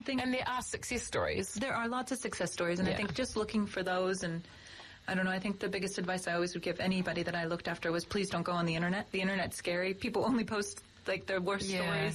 And there are success stories. There are lots of success stories, and I think just looking for those, and I don't know, I think the biggest advice I always would give anybody that I looked after was please don't go on the internet. The internet's scary. People only post like their worst stories,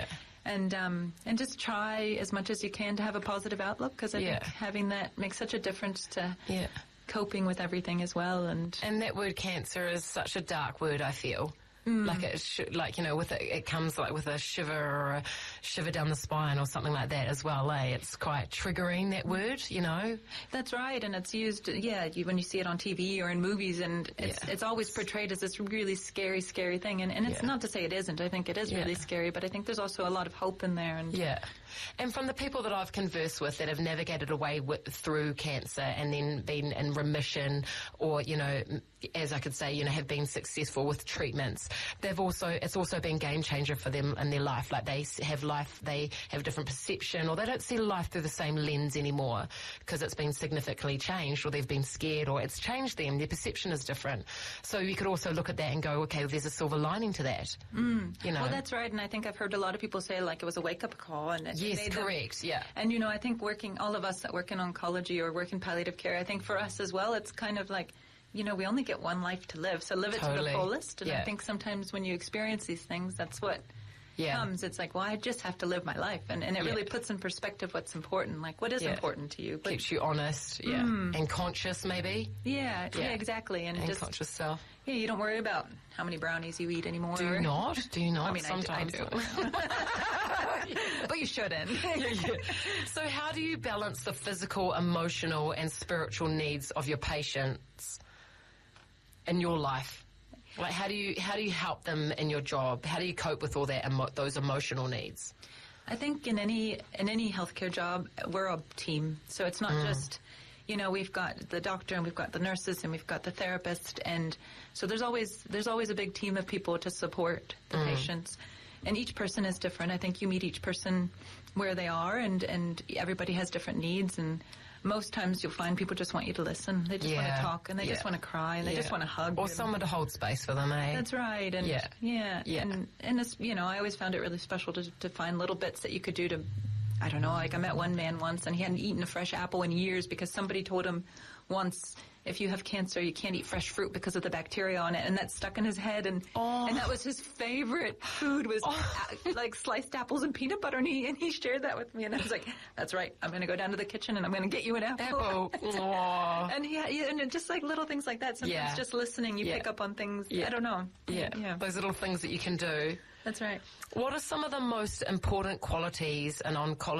and just try as much as you can to have a positive outlook, because I think having that makes such a difference to coping with everything as well. And that word cancer is such a dark word, I feel. Like it comes like with a shiver or a shiver down the spine or something like that as well. It's quite triggering, that word, That's right, and it's used, when you see it on TV or in movies, and it's always portrayed as this really scary thing. And it's not to say it isn't. I think it is really scary, but I think there's also a lot of hope in there. And from the people that I've conversed with that have navigated away through cancer and then been in remission, or as I could say, have been successful with treatments, it's also been game changer for them in their life. Like they have a different perception, or they don't see life through the same lens anymore because it's been significantly changed, or they've been scared, or it's changed them. Their perception is different. So you could also look at that and go, okay, there's a silver lining to that. Well, that's right, and I think I've heard a lot of people say like it was a wake-up call. And yes, correct, And I think all of us that work in oncology or work in palliative care, I think for us as well, it's kind of like, we only get one life to live, so live it to the fullest. And I think sometimes when you experience these things, that's what comes. It's like, well, I just have to live my life. And it really puts in perspective what's important, like what is important to you. Keeps you honest, and conscious maybe. Yeah, exactly. And just conscious self. Yeah, you don't worry about how many brownies you eat anymore. Do you not? I mean, sometimes I do. But you shouldn't. So how do you balance the physical, emotional, and spiritual needs of your patients in your life? Like, how do you help them in your job? How do you cope with all that those emotional needs? I think in any healthcare job, we're a team. So it's not just, we've got the doctor and we've got the nurses and we've got the therapist, and so there's always a big team of people to support the patients. And each person is different. I think you meet each person where they are, and everybody has different needs, and most times you'll find people just want you to listen. They just want to talk, and they just want to cry, and they just want to hug. Or someone to hold space for them, eh? That's right. And And it's, I always found it really special to find little bits that you could do to, I don't know, like I met one man once, and he hadn't eaten a fresh apple in years because somebody told him once, if you have cancer, you can't eat fresh fruit because of the bacteria on it, and that stuck in his head, and that was his favorite food was like sliced apples and peanut butter, and he shared that with me, and I was like, that's right, I'm going to go down to the kitchen and I'm going to get you an apple. And and just like little things like that, sometimes just listening, you pick up on things, I don't know. Those little things that you can do. That's right. What are some of the most important qualities an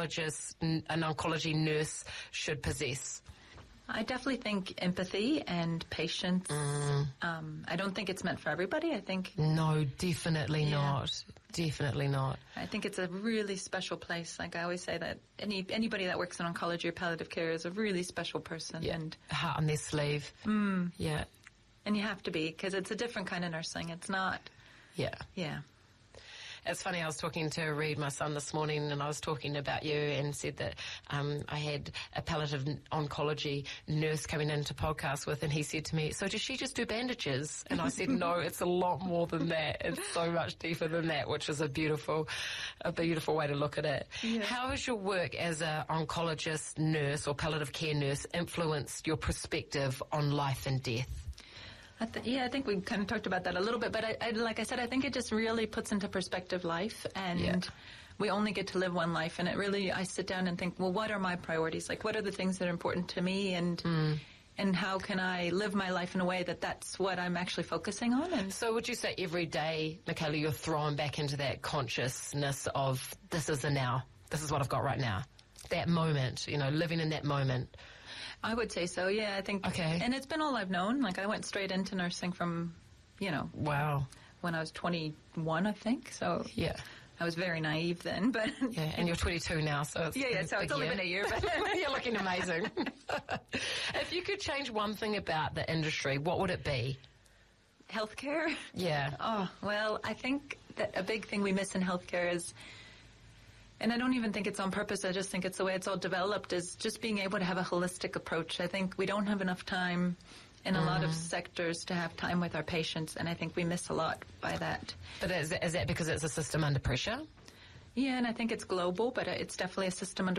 oncology nurse should possess? I definitely think empathy and patience. I don't think it's meant for everybody. I think no, definitely not. Definitely not. I think it's a really special place. Like I always say that anybody that works in oncology or palliative care is a really special person. And heart on their sleeve. Yeah. And you have to be, because it's a different kind of nursing. It's not. Yeah. It's funny, I was talking to Reed, my son, this morning, and I was talking about you and said that I had a palliative oncology nurse coming in to podcast with, and he said to me, so does she just do bandages? And I said, no, it's a lot more than that. It's so much deeper than that, which is a beautiful way to look at it. Yeah. How has your work as an oncologist nurse or palliative care nurse influenced your perspective on life and death? I think we kind of talked about that a little bit, but like I said, I think it just really puts into perspective life, and we only get to live one life, and I sit down and think, well, what are my priorities? Like, what are the things that are important to me, and how can I live my life in a way that's what I'm actually focusing on? And so would you say every day, Michaela, you're thrown back into that consciousness of this is the now, this is what I've got right now, that moment, living in that moment? I would say so, yeah. I think, and it's been all I've known. Like, I went straight into nursing from, wow, when I was 21, I think. So I was very naive then, but and you're 22 now, so it's so it's only been a year, but you're looking amazing. If you could change one thing about the industry, what would it be? Healthcare? Yeah. Oh, well, I think that a big thing we miss in healthcare is, and I don't even think it's on purpose, I just think it's the way it's all developed, is just being able to have a holistic approach. I think we don't have enough time in a lot of sectors to have time with our patients, and I think we miss a lot by that. But is that because it's a system under pressure? Yeah, and I think it's global, but it's definitely a system under